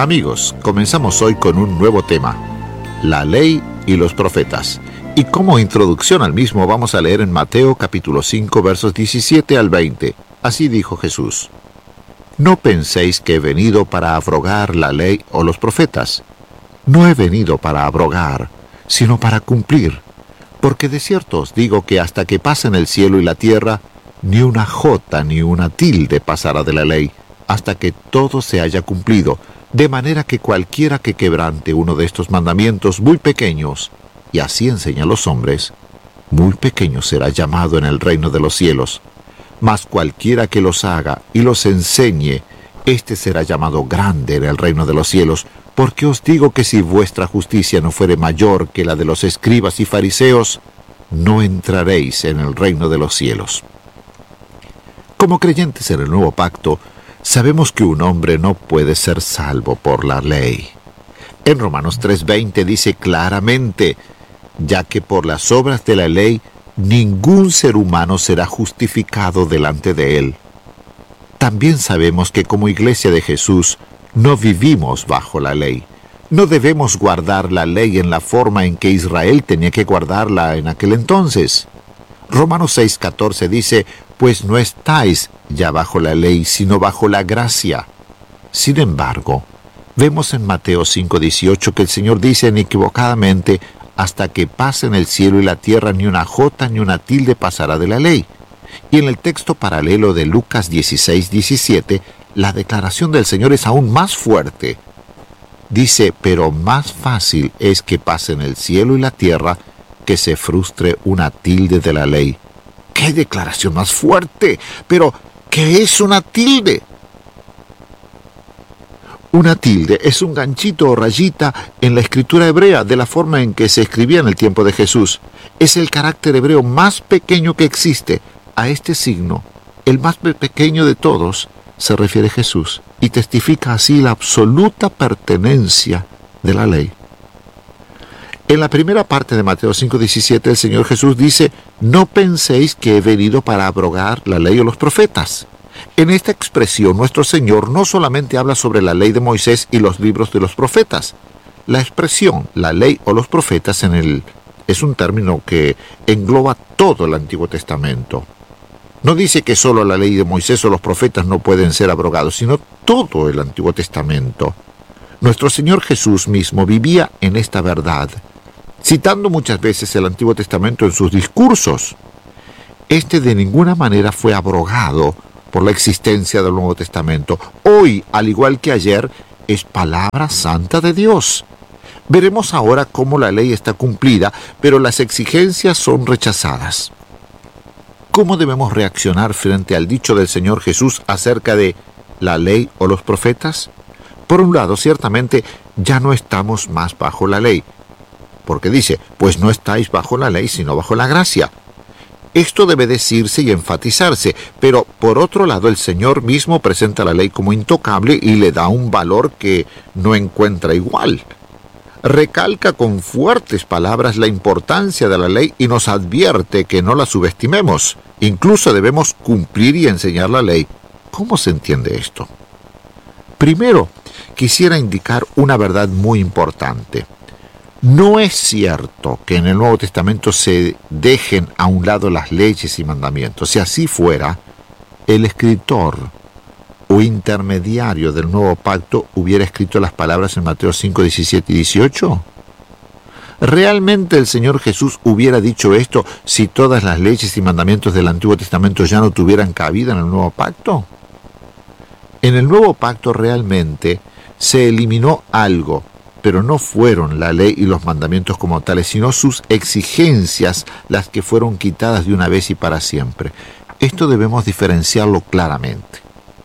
Amigos, comenzamos hoy con un nuevo tema, la ley y los profetas. Y como introducción al mismo vamos a leer en Mateo capítulo 5 versos 17 al 20. Así dijo Jesús: No penséis que he venido para abrogar la ley o los profetas. No he venido para abrogar, sino para cumplir. Porque de cierto os digo que hasta que pasen el cielo y la tierra, ni una jota ni una tilde pasará de la ley, hasta que todo se haya cumplido. De manera que cualquiera que quebrante uno de estos mandamientos muy pequeños, y así enseña a los hombres, muy pequeño será llamado en el reino de los cielos. Mas cualquiera que los haga y los enseñe, éste será llamado grande en el reino de los cielos. Porque os digo que si vuestra justicia no fuere mayor que la de los escribas y fariseos, no entraréis en el reino de los cielos. Como creyentes en el nuevo pacto, sabemos que un hombre no puede ser salvo por la ley. En Romanos 3:20 dice claramente: ya que por las obras de la ley ningún ser humano será justificado delante de él. También sabemos que como iglesia de Jesús no vivimos bajo la ley. No debemos guardar la ley en la forma en que Israel tenía que guardarla en aquel entonces. Romanos 6:14 dice: pues no estáis ya bajo la ley, sino bajo la gracia. Sin embargo, vemos en Mateo 5:18 que el Señor dice inequivocadamente: hasta que pasen el cielo y la tierra, ni una jota ni una tilde pasará de la ley. Y en el texto paralelo de Lucas 16:17, la declaración del Señor es aún más fuerte. Dice: pero más fácil es que pasen el cielo y la tierra que se frustre una tilde de la ley. ¡Qué declaración más fuerte! Pero, ¿qué es una tilde? Una tilde es un ganchito o rayita en la escritura hebrea de la forma en que se escribía en el tiempo de Jesús. Es el carácter hebreo más pequeño que existe. A este signo, el más pequeño de todos, se refiere Jesús y testifica así la absoluta pertenencia de la ley. En la primera parte de Mateo 5:17 el Señor Jesús dice: no penséis que he venido para abrogar la ley o los profetas. En esta expresión nuestro Señor no solamente habla sobre la ley de Moisés y los libros de los profetas. La expresión la ley o los profetas es un término que engloba todo el Antiguo Testamento. No dice que solo la ley de Moisés o los profetas no pueden ser abrogados, sino todo el Antiguo Testamento. Nuestro Señor Jesús mismo vivía en esta verdad, citando muchas veces el Antiguo Testamento en sus discursos. Este de ninguna manera fue abrogado por la existencia del Nuevo Testamento. Hoy, al igual que ayer, es palabra santa de Dios. Veremos ahora cómo la ley está cumplida, pero las exigencias son rechazadas. ¿Cómo debemos reaccionar frente al dicho del Señor Jesús acerca de la ley o los profetas? Por un lado, ciertamente, ya no estamos más bajo la ley, porque dice: pues no estáis bajo la ley, sino bajo la gracia. Esto debe decirse y enfatizarse, pero por otro lado el Señor mismo presenta la ley como intocable y le da un valor que no encuentra igual. Recalca con fuertes palabras la importancia de la ley y nos advierte que no la subestimemos. Incluso debemos cumplir y enseñar la ley. ¿Cómo se entiende esto? Primero, quisiera indicar una verdad muy importante. No es cierto que en el Nuevo Testamento se dejen a un lado las leyes y mandamientos. Si así fuera, el escritor o intermediario del Nuevo Pacto hubiera escrito las palabras en Mateo 5, 17 y 18. ¿Realmente el Señor Jesús hubiera dicho esto si todas las leyes y mandamientos del Antiguo Testamento ya no tuvieran cabida en el Nuevo Pacto? En el Nuevo Pacto realmente se eliminó algo, pero no fueron la ley y los mandamientos como tales, sino sus exigencias las que fueron quitadas de una vez y para siempre. Esto debemos diferenciarlo claramente.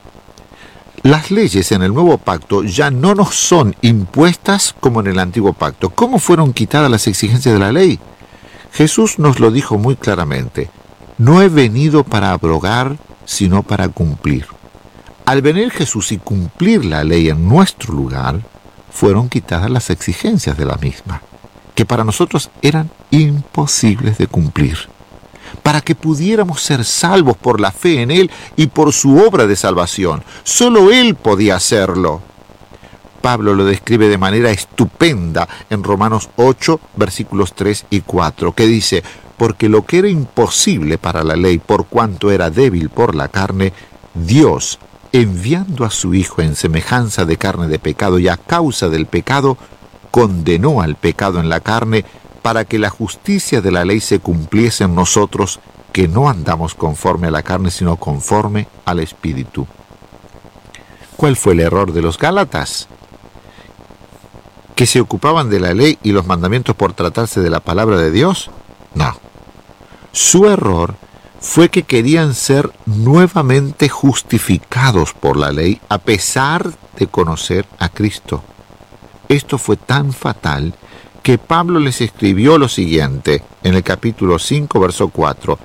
Las leyes en el Nuevo Pacto ya no nos son impuestas como en el Antiguo Pacto. ¿Cómo fueron quitadas las exigencias de la ley? Jesús nos lo dijo muy claramente: no he venido para abrogar, sino para cumplir. Al venir Jesús y cumplir la ley en nuestro lugar, fueron quitadas las exigencias de la misma, que para nosotros eran imposibles de cumplir. Para que pudiéramos ser salvos por la fe en Él y por su obra de salvación. Solo Él podía hacerlo. Pablo lo describe de manera estupenda en Romanos 8, versículos 3 y 4, que dice: porque lo que era imposible para la ley, por cuanto era débil por la carne, Dios, enviando a su Hijo en semejanza de carne de pecado y a causa del pecado, condenó al pecado en la carne, para que la justicia de la ley se cumpliese en nosotros, que no andamos conforme a la carne, sino conforme al Espíritu. ¿Cuál fue el error de los Gálatas? ¿Que se ocupaban de la ley y los mandamientos por tratarse de la palabra de Dios? No. Su error fue que querían ser nuevamente justificados por la ley a pesar de conocer a Cristo. Esto fue tan fatal que Pablo les escribió lo siguiente en el capítulo 5, verso 4.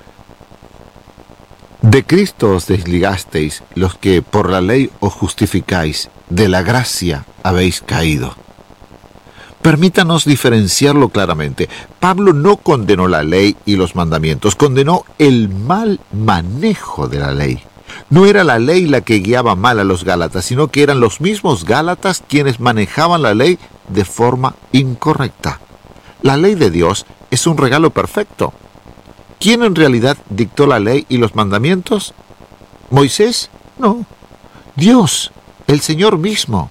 De Cristo os desligasteis, los que por la ley os justificáis, de la gracia habéis caído. Permítanos diferenciarlo claramente. Pablo no condenó la ley y los mandamientos, condenó el mal manejo de la ley. No era la ley la que guiaba mal a los Gálatas, sino que eran los mismos Gálatas quienes manejaban la ley de forma incorrecta. La ley de Dios es un regalo perfecto. ¿Quién en realidad dictó la ley y los mandamientos? ¿Moisés? No. Dios, el Señor mismo.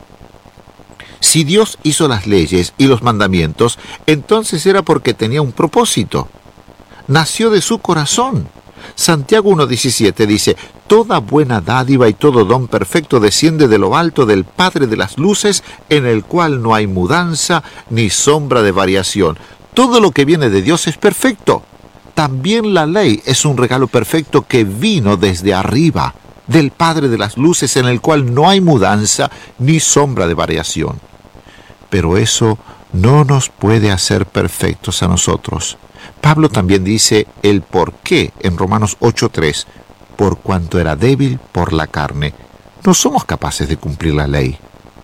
Si Dios hizo las leyes y los mandamientos, entonces era porque tenía un propósito. Nació de su corazón. Santiago 1:17 dice: toda buena dádiva y todo don perfecto desciende de lo alto del Padre de las luces, en el cual no hay mudanza ni sombra de variación. Todo lo que viene de Dios es perfecto. También la ley es un regalo perfecto que vino desde arriba, del Padre de las luces, en el cual no hay mudanza ni sombra de variación. Pero eso no nos puede hacer perfectos a nosotros. Pablo también dice el por qué en Romanos 8:3, por cuanto era débil por la carne. No somos capaces de cumplir la ley.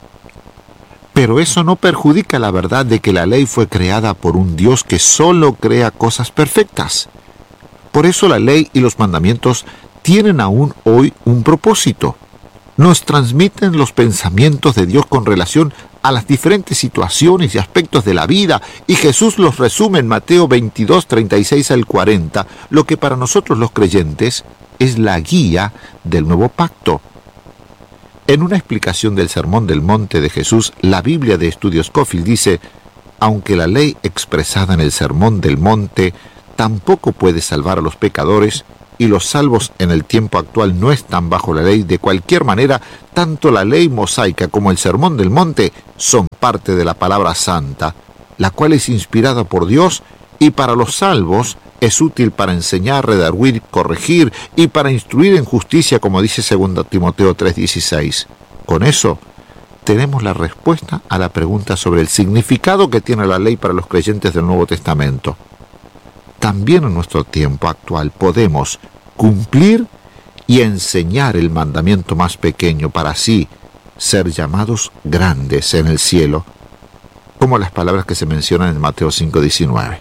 Pero eso no perjudica la verdad de que la ley fue creada por un Dios que solo crea cosas perfectas. Por eso la ley y los mandamientos tienen aún hoy un propósito. Nos transmiten los pensamientos de Dios con relación a las diferentes situaciones y aspectos de la vida, y Jesús los resume en Mateo 22, 36 al 40, lo que para nosotros los creyentes es la guía del nuevo pacto. En una explicación del Sermón del Monte de Jesús, la Biblia de Estudio Scofield dice: aunque la ley expresada en el Sermón del Monte tampoco puede salvar a los pecadores, y los salvos en el tiempo actual no están bajo la ley, de cualquier manera, tanto la ley mosaica como el Sermón del Monte son parte de la palabra santa, la cual es inspirada por Dios y para los salvos es útil para enseñar, redarguir, corregir y para instruir en justicia, como dice 2 Timoteo 3:16. Con eso, tenemos la respuesta a la pregunta sobre el significado que tiene la ley para los creyentes del Nuevo Testamento. También en nuestro tiempo actual podemos cumplir y enseñar el mandamiento más pequeño para así ser llamados grandes en el cielo, como las palabras que se mencionan en Mateo 5:19.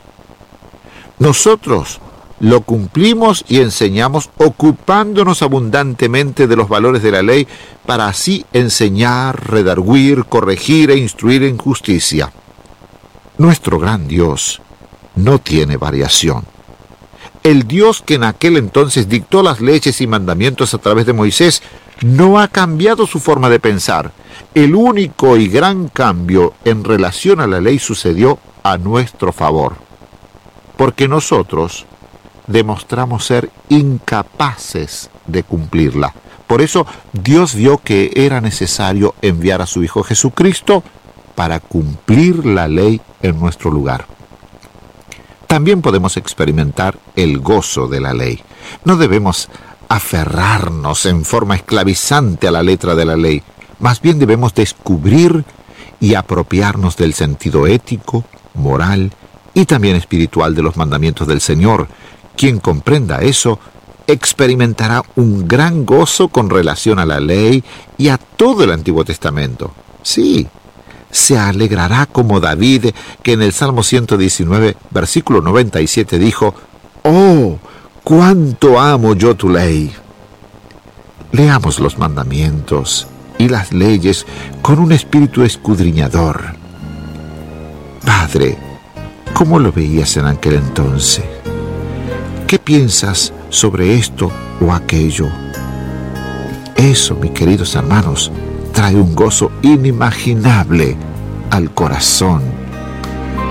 Nosotros lo cumplimos y enseñamos ocupándonos abundantemente de los valores de la ley para así enseñar, redarguir, corregir e instruir en justicia. Nuestro gran Dios no tiene variación. El Dios que en aquel entonces dictó las leyes y mandamientos a través de Moisés no ha cambiado su forma de pensar. El único y gran cambio en relación a la ley sucedió a nuestro favor, porque nosotros demostramos ser incapaces de cumplirla. Por eso Dios vio que era necesario enviar a su Hijo Jesucristo para cumplir la ley en nuestro lugar. También podemos experimentar el gozo de la ley. No debemos aferrarnos en forma esclavizante a la letra de la ley. Más bien debemos descubrir y apropiarnos del sentido ético, moral y también espiritual de los mandamientos del Señor. Quien comprenda eso experimentará un gran gozo con relación a la ley y a todo el Antiguo Testamento. Sí, se alegrará como David, que en el Salmo 119, versículo 97 dijo: «Oh, cuánto amo yo tu ley». Leamos los mandamientos y las leyes con un espíritu escudriñador. Padre, ¿cómo lo veías en aquel entonces? ¿Qué piensas sobre esto o aquello? Eso, mis queridos hermanos, trae un gozo inimaginable al corazón